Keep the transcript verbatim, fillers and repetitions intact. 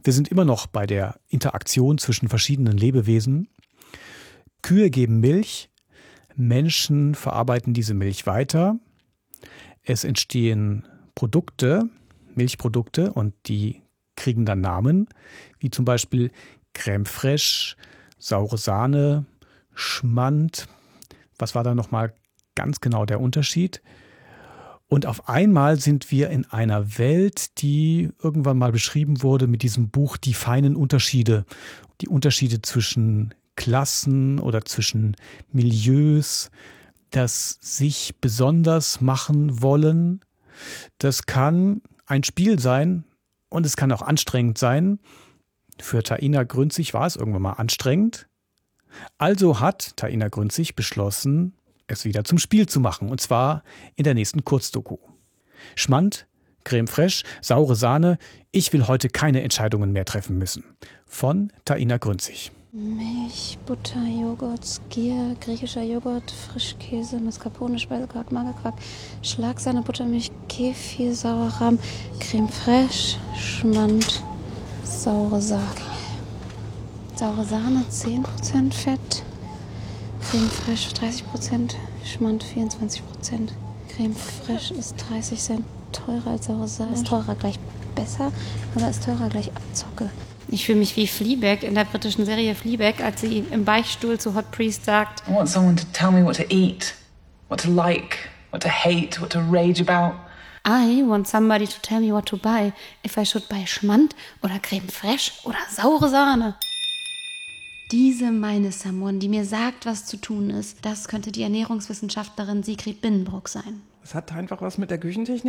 Wir sind immer noch bei der Interaktion zwischen verschiedenen Lebewesen. Kühe geben Milch, Menschen verarbeiten diese Milch weiter. Es entstehen Produkte, Milchprodukte, und die kriegen dann Namen, wie zum Beispiel Crème fraîche, saure Sahne, Schmand. Was war da nochmal ganz genau der Unterschied? Und auf einmal sind wir in einer Welt, die irgendwann mal beschrieben wurde mit diesem Buch Die feinen Unterschiede. Die Unterschiede zwischen Klassen oder zwischen Milieus, das sich besonders machen wollen. Das kann ein Spiel sein und es kann auch anstrengend sein. Für Taina Grünzig war es irgendwann mal anstrengend. Also hat Taina Grünzig beschlossen, es wieder zum Spiel zu machen. Und zwar in der nächsten Kurzdoku. Schmand, Crème fraîche, saure Sahne. Ich will heute keine Entscheidungen mehr treffen müssen. Von Taina Grünzig. Milch, Butter, Joghurt, Skier, griechischer Joghurt, Frischkäse, Mascarpone, Speisequark, Magerquark, Schlagsahne, Buttermilch, Kefir, saurer Rahm, Crème fraîche, Schmand, saure Sahne. Saure Sahne zehn Prozent Fett, Crème fraîche dreißig Prozent, Schmand vierundzwanzig Prozent. Crème fraîche ist dreißig Cent teurer als saure Sahne. Ist teurer gleich besser oder ist teurer gleich Abzocke? Ich fühle mich wie Fleabag in der britischen Serie Fleabag, als sie im Beichtstuhl zu Hot Priest sagt: I want someone to tell me what to eat, what to like, what to hate, what to rage about. I want somebody to tell me what to buy, if I should buy Schmand oder Crème fraîche oder saure Sahne. Diese meine Someone, die mir sagt, was zu tun ist, das könnte die Ernährungswissenschaftlerin Sigrid Binnenbruck sein. Es hat einfach was mit der Küchentechnik